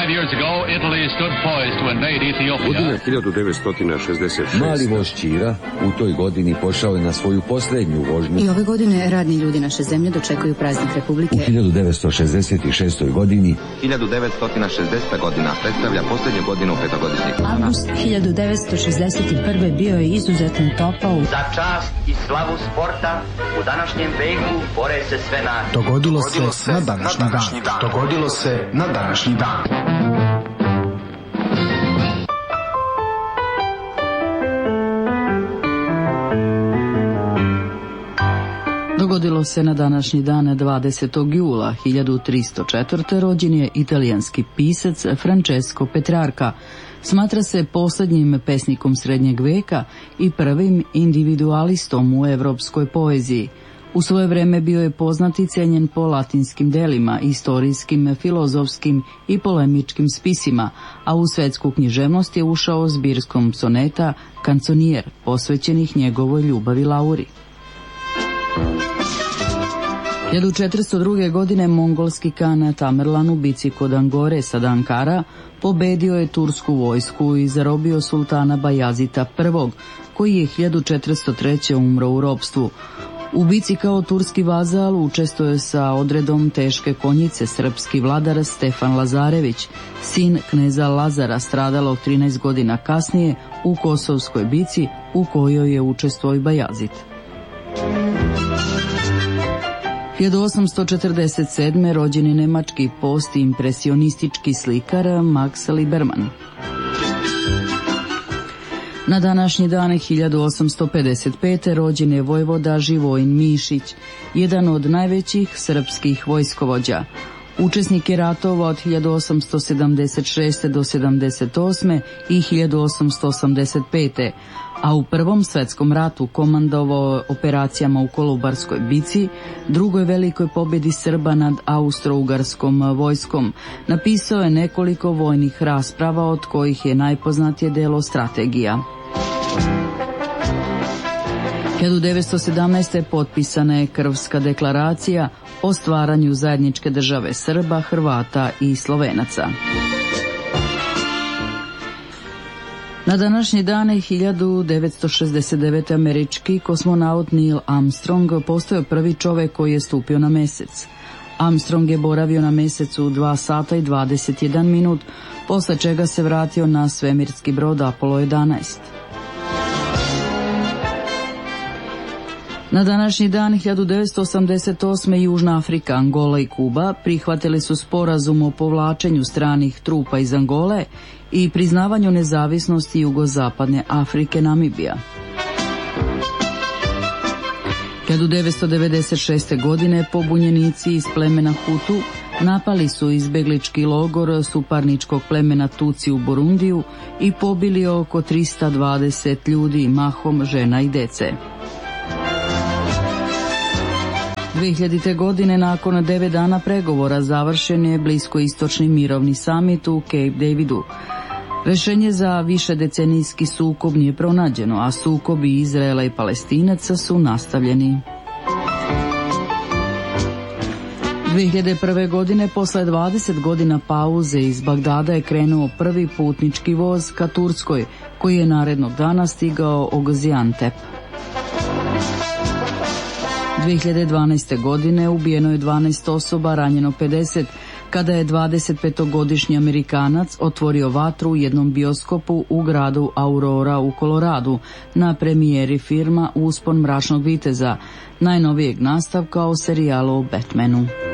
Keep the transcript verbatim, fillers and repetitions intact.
Five years ago, Italy stood poised to invade Ethiopia. Godina hiljadu devetsto šezdeset šeste. Mali voz Ćira u toj godini pošao je na svoju posljednju vožnju. I ove godine radni ljudi naše zemlje dočekuju praznik Republike. U hiljadu devetsto šezdeset šestoj godini hiljadu devetsto šezdeseta godina predstavlja posljednju godinu petogodišnjeg plana. Avgust hiljadu devetsto šezdeset prve bio je izuzetno topao. Za čast i slavu sporta u današnjem veku bore se sve nacije. Dogodilo se na današnji dan. Dogodilo se na današnji dan. Dogodilo se na današnji dan dvadesetog jula hiljadu tristo četvrte. rođen je italijanski pisac Francesco Petrarca. Smatra se posljednjim pesnikom srednjeg veka i prvim individualistom u evropskoj poeziji. U svoje vreme bio je poznat i cijenjen po latinskim delima, istorijskim, filozofskim i polemičkim spisima, a u svetsku književnost je ušao zbirskom soneta Kanconijer, posvećenih njegovoj ljubavi Lauri. hiljadu četiristo druge. godine mongolski kan Tamerlan u bici kod Angore sad Ankara pobedio je tursku vojsku i zarobio sultana Bajazita prvog, koji je hiljadu četiristo treće. umro u ropstvu. U bici kao turski vazal učestvuje sa odredom teške konjice srpski vladar Stefan Lazarević, sin kneza Lazara, stradalog trinaest godina kasnije u Kosovskoj bici u kojoj je učestvovao i Bajazit. hiljadu osamsto četrdeset sedme. rođen je nemački postimpresionistički slikar Max Liebermann. Na današnji dan hiljadu osamsto pedeset pete. rođen je vojvoda Živojin Mišić, jedan od najvećih srpskih vojskovođa. Učesnik je ratova od hiljadu osamsto sedamdeset šeste. do sedamdeset osme. i hiljadu osamsto osamdeset pete. a u Prvom svetskom ratu komandovao operacijama u Kolubarskoj bici, drugoj velikoj pobjedi Srba nad austro-ugarskom vojskom. Napisao je nekoliko vojnih rasprava, od kojih je najpoznatije delo Strategija. hiljadu devetsto sedamnaeste. potpisana je Krvska deklaracija o stvaranju zajedničke države Srba, Hrvata i Slovenaca. Na današnji dan hiljadu devetsto šezdeset devete. američki kosmonaut Neil Armstrong postao prvi čovjek koji je stupio na mesec. Armstrong je boravio na mesecu dva sata i dvadeset jedan minut, posle čega se vratio na svemirski brod Apollo jedanaest. Na današnji dan hiljadu devetsto osamdeset osme. Južna Afrika, Angola i Kuba prihvatili su sporazum o povlačenju stranih trupa iz Angole i priznavanju nezavisnosti jugozapadne Afrike, Namibija. hiljadu devetsto devedeset šeste. godine pobunjenici iz plemena Hutu napali su izbeglički logor suparničkog plemena Tuci u Burundiju i pobili oko trista dvadeset ljudi, mahom žena i dece. dve hiljadite. godine, nakon devet dana pregovora, završen je bliskoistočni mirovni samit u Cape Davidu. Rešenje za višedecenijski sukob nije pronađeno, a sukobi Izraela i Palestinaca su nastavljeni. dve hiljade prve. godine, posle dvadeset godina pauze, iz Bagdada je krenuo prvi putnički voz ka Turskoj, koji je narednog dana stigao u Gaziantep. dve hiljade dvanaeste. godine ubijeno je dvanaest osoba, ranjeno pedeset, kada je dvadesetpetogodišnji Amerikanac otvorio vatru u jednom bioskopu u gradu Aurora u Koloradu na premijeri filma Uspon mračnog viteza, najnovijeg nastavka o serijalu o Batmanu.